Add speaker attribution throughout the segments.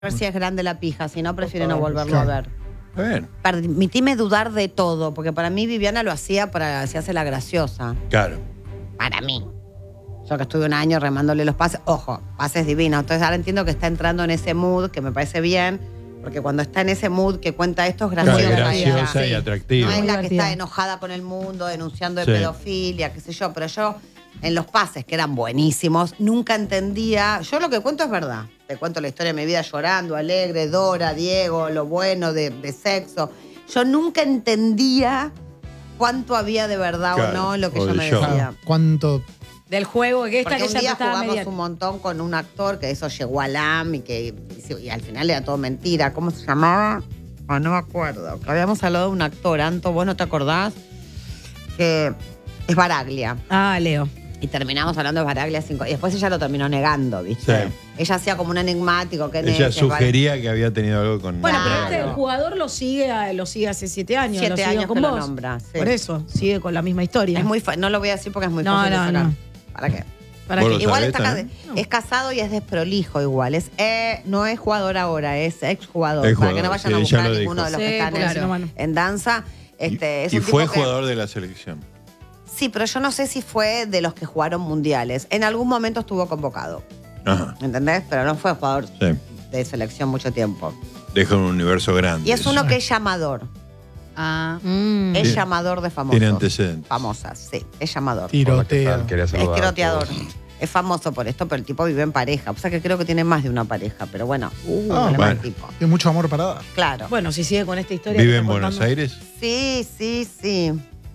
Speaker 1: A ver si es grande la pija, si no prefiero no volverlo a ver.
Speaker 2: A ver.
Speaker 1: Permitime dudar de todo, porque para mí Viviana lo hacía para si hace la graciosa.
Speaker 2: Claro.
Speaker 1: Para mí. Yo que estuve un año remándole los pases, ojo, pases divinos. Entonces ahora entiendo que está entrando en ese mood, que me parece bien, porque cuando está en ese mood que cuenta esto es graciosa.
Speaker 2: Claro, graciosa
Speaker 1: ella.
Speaker 2: y atractiva.
Speaker 1: No es la que
Speaker 3: Divertida.
Speaker 1: está enojada con el mundo, denunciando de
Speaker 2: Sí.
Speaker 1: pedofilia, qué sé yo, pero yo en los pases, que eran buenísimos, nunca entendía. Yo lo que cuento es verdad. Te cuento la historia de mi vida llorando, alegre, Dora, Diego, lo bueno de sexo. Yo nunca entendía cuánto había de verdad
Speaker 2: Claro,
Speaker 1: o no en lo que
Speaker 2: o
Speaker 1: yo
Speaker 2: del
Speaker 1: me
Speaker 2: show.
Speaker 1: decía.
Speaker 3: ¿Cuánto?
Speaker 4: Del juego, que esta
Speaker 1: Porque
Speaker 4: que
Speaker 1: un
Speaker 4: ella
Speaker 1: día
Speaker 4: trataba
Speaker 1: jugamos
Speaker 4: media.
Speaker 1: un montón con un actor que eso llegó a LAM y al final era todo mentira. ¿Cómo se llamaba? Oh, no me acuerdo. Que habíamos hablado de un actor, Anto, ¿vos no te acordás? Que es Baraglia.
Speaker 4: Ah, Leo.
Speaker 1: Y terminamos hablando de Baraglia 5. Y después ella lo terminó negando, ¿viste?
Speaker 2: Sí.
Speaker 1: Ella hacía como un enigmático. Que
Speaker 2: Ella
Speaker 1: es
Speaker 2: sugería que había tenido algo con...
Speaker 4: Bueno,
Speaker 1: Claro.
Speaker 4: pero este jugador lo sigue hace 7 años.
Speaker 1: 7
Speaker 4: lo sigue
Speaker 1: años
Speaker 4: con
Speaker 1: que lo
Speaker 4: vos.
Speaker 1: nombra, sí.
Speaker 4: Por eso, sigue con la misma historia.
Speaker 1: Es muy no lo voy a decir porque es muy
Speaker 4: No,
Speaker 1: fácil
Speaker 4: no,
Speaker 1: de sacar.
Speaker 4: no.
Speaker 1: ¿Para qué?
Speaker 4: ¿Para
Speaker 2: ¿Vos
Speaker 4: qué?
Speaker 2: lo
Speaker 1: Igual
Speaker 2: sabés
Speaker 1: está
Speaker 2: también?
Speaker 1: es casado y es desprolijo igual. No es jugador ahora, es exjugador.
Speaker 2: Es
Speaker 1: Para
Speaker 2: jugador,
Speaker 1: que no vayan
Speaker 2: sí,
Speaker 1: a
Speaker 2: ella
Speaker 1: buscar a
Speaker 2: lo
Speaker 1: ninguno
Speaker 2: dijo.
Speaker 1: de los que
Speaker 4: Sí,
Speaker 1: están
Speaker 4: claro.
Speaker 1: en danza. Es
Speaker 2: y
Speaker 1: un
Speaker 2: fue
Speaker 1: tipo que-
Speaker 2: jugador de la selección.
Speaker 1: Sí, pero yo no sé si fue de los que jugaron mundiales. En algún momento estuvo convocado.
Speaker 2: Ajá.
Speaker 1: ¿Entendés? Pero no fue jugador
Speaker 2: Sí.
Speaker 1: de selección mucho tiempo.
Speaker 2: Deja un universo grande.
Speaker 1: Y es uno que es llamador.
Speaker 5: Ah,
Speaker 1: Es
Speaker 2: Sí.
Speaker 1: llamador de famosos.
Speaker 2: Tiene antecedentes.
Speaker 1: Famosas, sí. Es llamador.
Speaker 3: Tiroteo.
Speaker 6: Quería
Speaker 1: Es
Speaker 6: saludar a
Speaker 1: tiroteador.
Speaker 6: todos.
Speaker 1: Es famoso por esto, pero el tipo vive en pareja. O sea que creo que tiene más de una pareja. Pero bueno,
Speaker 3: Ah,
Speaker 1: el
Speaker 2: bueno.
Speaker 1: tipo.
Speaker 3: Tiene mucho amor para dar.
Speaker 1: Claro.
Speaker 4: Bueno, si sigue con esta historia.
Speaker 2: ¿Vive
Speaker 4: que
Speaker 2: en
Speaker 4: está
Speaker 2: Buenos
Speaker 4: contando.
Speaker 2: Aires?
Speaker 1: Sí, sí, sí.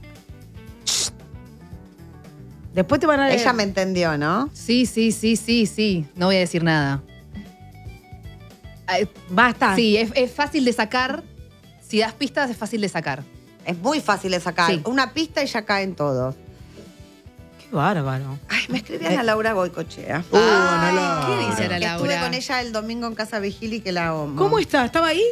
Speaker 4: Después te van a
Speaker 1: Ella me entendió, ¿no?
Speaker 5: sí. No voy a decir nada.
Speaker 4: Basta.
Speaker 5: Sí, es fácil de sacar. Si das pistas, es fácil de sacar.
Speaker 1: Es muy fácil de sacar.
Speaker 5: Sí.
Speaker 1: Una pista y ya caen todos.
Speaker 4: Qué bárbaro.
Speaker 1: Ay, me escribían a Laura Goicochea.
Speaker 2: Ana Laura.
Speaker 5: ¿Qué dice Ana
Speaker 1: Que estuve
Speaker 5: Laura?
Speaker 1: con ella el domingo en Casa Vigil y que la amo.
Speaker 4: ¿Cómo está? ¿Estaba ahí?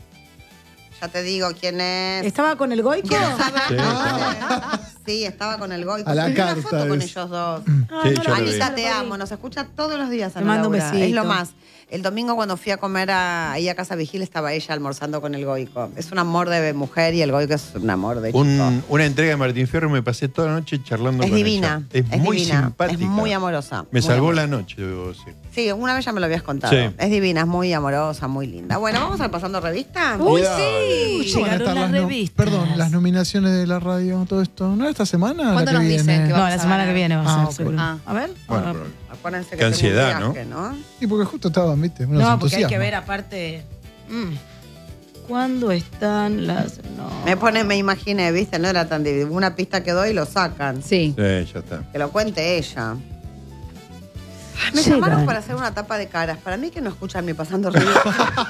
Speaker 1: Ya te digo quién es.
Speaker 4: ¿Estaba con el Goico?
Speaker 1: ¿Quieres saber?
Speaker 2: Sí.
Speaker 1: Sí, estaba con el Goico.
Speaker 3: A la
Speaker 1: Subí una
Speaker 3: carta
Speaker 1: foto con
Speaker 3: es.
Speaker 1: ellos dos.
Speaker 4: Ah,
Speaker 2: Sí,
Speaker 4: no
Speaker 2: yo
Speaker 4: la
Speaker 2: lo
Speaker 4: vi.
Speaker 2: vi.
Speaker 1: Anita, te amo. Nos escucha todos los días,
Speaker 4: Te
Speaker 1: Ana
Speaker 4: mando un
Speaker 1: Laura.
Speaker 4: besito.
Speaker 1: Es lo más. El domingo cuando fui a comer ahí a Casa Vigil estaba ella almorzando con el Goico. Es un amor de mujer y el Goico es un amor de chico.
Speaker 2: Una entrega de Martín Fierro me pasé toda la noche charlando
Speaker 1: Es
Speaker 2: con
Speaker 1: divina.
Speaker 2: ella. Es muy
Speaker 1: divina,
Speaker 2: simpática.
Speaker 1: Es muy amorosa.
Speaker 2: Me
Speaker 1: muy
Speaker 2: salvó
Speaker 1: amorosa.
Speaker 2: la noche, debo decir.
Speaker 1: Sí, una vez ya me lo habías contado.
Speaker 2: Sí.
Speaker 1: Es divina, es muy amorosa, muy linda. Bueno, vamos a ir pasando revista.
Speaker 4: ¡Uy,
Speaker 2: Cuidado.
Speaker 4: sí!
Speaker 3: ¿Cómo van a
Speaker 4: Llegaron
Speaker 3: estar
Speaker 4: las
Speaker 3: no-
Speaker 4: revistas.
Speaker 3: Perdón, las nominaciones de la radio, todo esto. ¿No era esta semana? o la
Speaker 5: ¿Cuándo
Speaker 3: que
Speaker 5: nos
Speaker 3: viene?
Speaker 5: dicen que
Speaker 4: No,
Speaker 5: vamos
Speaker 4: la
Speaker 5: a
Speaker 4: semana
Speaker 5: ganar?
Speaker 4: que viene va a
Speaker 3: Ah,
Speaker 4: ser,
Speaker 3: ok.
Speaker 4: seguro.
Speaker 5: Ah.
Speaker 4: A ver.
Speaker 2: Bueno,
Speaker 4: a ver.
Speaker 1: Acuérdense que
Speaker 2: Qué ansiedad,
Speaker 1: tengo un viaje, ¿no?
Speaker 3: Sí, porque justo estaban, ¿viste? Uno se
Speaker 4: No, porque hay que
Speaker 3: entusiasma.
Speaker 4: ver aparte. ¿Cuándo están las.? No.
Speaker 1: Me imaginé, ¿viste? No era tan difícil. Una pista que doy y lo sacan.
Speaker 5: Sí.
Speaker 2: Sí, ya está.
Speaker 1: Que lo cuente ella. Ay, me
Speaker 4: Llegan.
Speaker 1: llamaron para hacer una tapa de caras. Para mí que no escuchan mi pasando revista.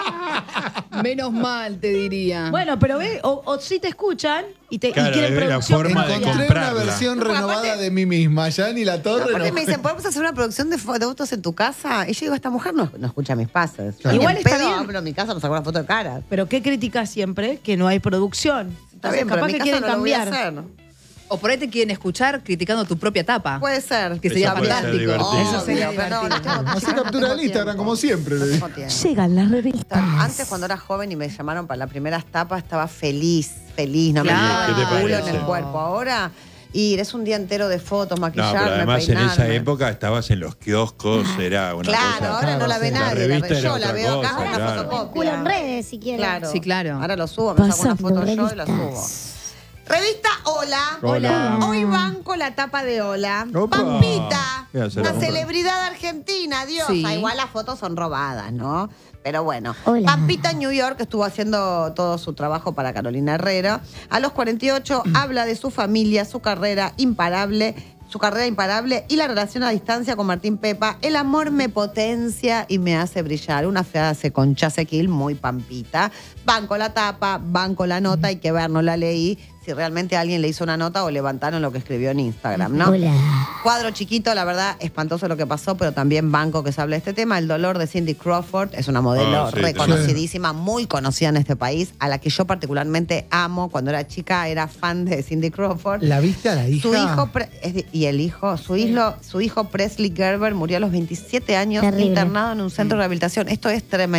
Speaker 5: Menos mal, te diría.
Speaker 4: Bueno, pero ve, o si te escuchan y
Speaker 2: Claro,
Speaker 4: quieren
Speaker 2: es la
Speaker 4: producción.
Speaker 2: forma de
Speaker 3: Encontré una
Speaker 2: comprarla.
Speaker 3: versión
Speaker 1: Porque
Speaker 3: renovada
Speaker 1: aparte-
Speaker 3: de mí misma. Ya ni la torre.
Speaker 1: Aparte
Speaker 3: no.
Speaker 1: me dicen, ¿podemos hacer una producción de fotos en tu casa? Y yo digo, esta mujer no escucha mis pases.
Speaker 3: Claro.
Speaker 4: Igual
Speaker 1: Ni en
Speaker 4: está
Speaker 1: pedo
Speaker 4: bien.
Speaker 1: abro en mi casa, nos saco una foto de caras.
Speaker 4: Pero ¿qué criticas siempre? Que no hay producción.
Speaker 1: Está
Speaker 4: Entonces,
Speaker 1: bien, pero
Speaker 4: capaz
Speaker 1: en mi
Speaker 4: que
Speaker 1: casa
Speaker 4: quieren
Speaker 1: no lo voy a
Speaker 4: cambiar.
Speaker 1: hacer.
Speaker 5: O por ahí te quieren escuchar criticando tu propia tapa.
Speaker 1: Puede ser.
Speaker 5: Que sería
Speaker 2: Eso puede ser
Speaker 5: fantástico.
Speaker 2: divertido.
Speaker 4: Eso sería
Speaker 1: Obvio, pero no, no tengo
Speaker 3: Así
Speaker 1: tiempo,
Speaker 3: captura
Speaker 1: no
Speaker 3: el
Speaker 1: tengo
Speaker 3: Instagram,
Speaker 1: tiempo.
Speaker 3: como siempre.
Speaker 1: No
Speaker 3: le digo.
Speaker 1: tengo tiempo.
Speaker 4: Llegan las revistas.
Speaker 1: Antes, cuando era joven y me llamaron para las primeras tapas, estaba feliz, no me
Speaker 5: Claro.
Speaker 1: quedaba
Speaker 2: ¿Qué te
Speaker 1: el culo en
Speaker 2: parece?
Speaker 1: el cuerpo. Ahora, ir es un día entero de fotos,
Speaker 2: No,
Speaker 1: maquillarme,
Speaker 2: pero además en esa
Speaker 1: peinarme.
Speaker 2: época estabas en los kioscos, era una
Speaker 1: Claro,
Speaker 2: cosa.
Speaker 1: ahora no la ve
Speaker 3: sí.
Speaker 2: La
Speaker 1: nadie.
Speaker 2: revista era
Speaker 1: Yo la
Speaker 2: otra
Speaker 1: veo acá,
Speaker 2: cosa,
Speaker 1: una
Speaker 2: claro.
Speaker 1: fotocopia.
Speaker 7: Culo en redes, si quieren.
Speaker 1: Claro.
Speaker 5: Sí, claro.
Speaker 1: Ahora lo subo, me saco una
Speaker 7: Pasando
Speaker 1: foto yo y la
Speaker 7: revistas.
Speaker 1: subo. Revista Hola.
Speaker 2: Hola.
Speaker 1: Hoy banco la tapa de Hola.
Speaker 2: Opa.
Speaker 1: Pampita,
Speaker 2: Voy a hacer
Speaker 1: una
Speaker 2: la compra.
Speaker 1: celebridad argentina, diosa.
Speaker 5: Sí.
Speaker 1: Igual las fotos son robadas, ¿no? Pero bueno.
Speaker 7: Hola.
Speaker 1: Pampita en New York estuvo haciendo todo su trabajo para Carolina Herrera. A los 48 habla de su familia, su carrera imparable y la relación a distancia con Martín Pepa. El amor me potencia y me hace brillar. Una frase con Chasequil muy Pampita. Banco la tapa, banco la nota, hay que ver, no la leí. si realmente alguien le hizo una nota o levantaron lo que escribió en Instagram, ¿no?
Speaker 6: Hola.
Speaker 1: Cuadro chiquito, la verdad, espantoso lo que pasó, pero también banco que se habla de este tema. El dolor de Cindy Crawford, es una modelo
Speaker 2: Ah, sí,
Speaker 1: reconocidísima, muy conocida en este país, a la que yo particularmente amo. Cuando era chica era fan de Cindy Crawford.
Speaker 7: ¿La viste a la hija?
Speaker 1: Su hijo, su hijo Presley Gerber murió a los 27 años
Speaker 6: Terrible.
Speaker 1: internado en un centro de rehabilitación. Esto es tremendo.